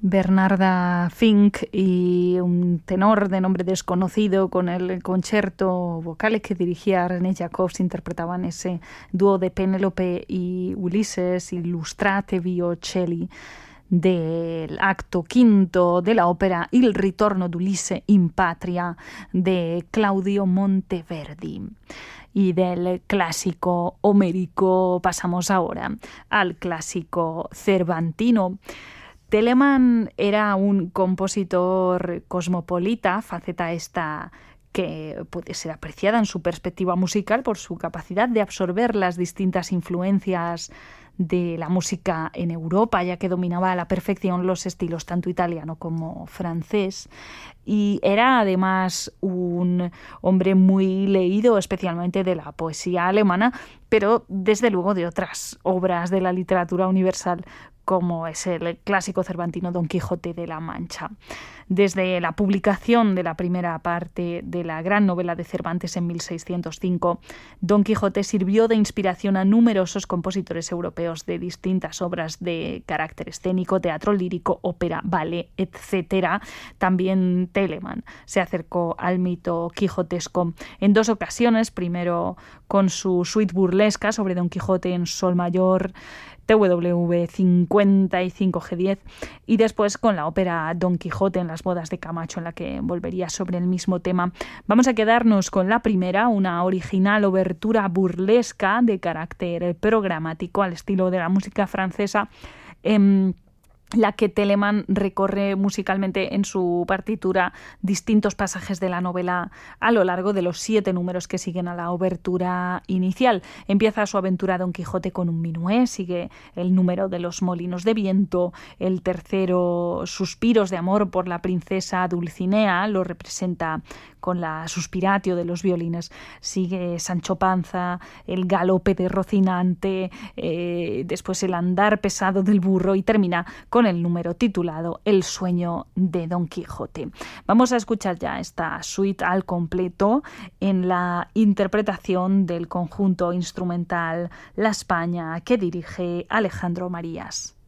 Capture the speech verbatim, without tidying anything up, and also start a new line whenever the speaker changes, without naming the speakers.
Bernarda Fink y un tenor de nombre desconocido con el concierto vocales que dirigía René Jacobs interpretaban ese dúo de Penélope y Ulises, Illustrate Violoncelli, del acto quinto de la ópera Il ritorno d'Ulisse in patria de Claudio Monteverdi. Y del clásico homérico pasamos ahora al clásico cervantino. Telemann era un compositor cosmopolita, faceta esta que puede ser apreciada en su perspectiva musical por su capacidad de absorber las distintas influencias de la música en Europa, ya que dominaba a la perfección los estilos tanto italiano como francés. Y era además un hombre muy leído, especialmente de la poesía alemana, pero desde luego de otras obras de la literatura universal, como es el clásico cervantino Don Quijote de la Mancha. Desde la publicación de la primera parte de la gran novela de Cervantes en mil seiscientos cinco, Don Quijote sirvió de inspiración a numerosos compositores europeos de distintas obras de carácter escénico, teatro lírico, ópera, ballet, etcétera. También Telemann se acercó al mito quijotesco en dos ocasiones, primero con su suite burlesca sobre Don Quijote en sol mayor, T W cincuenta y cinco G diez, y después con la ópera Don Quijote en las bodas de Camacho, en la que volvería sobre el mismo tema. Vamos a quedarnos con la primera, una original obertura burlesca de carácter programático al estilo de la música francesa, eh, la que Telemann recorre musicalmente en su partitura distintos pasajes de la novela a lo largo de los siete números que siguen a la obertura inicial. Empieza su aventura Don Quijote con un minué, sigue el número de los molinos de viento, el tercero Suspiros de amor por la princesa Dulcinea, lo representa con la suspiratio de los violines, sigue Sancho Panza, el galope de Rocinante, eh, después el andar pesado del burro y termina con el número titulado El sueño de Don Quijote. Vamos a escuchar ya esta suite al completo en la interpretación del conjunto instrumental La España que dirige Alejandro Marías.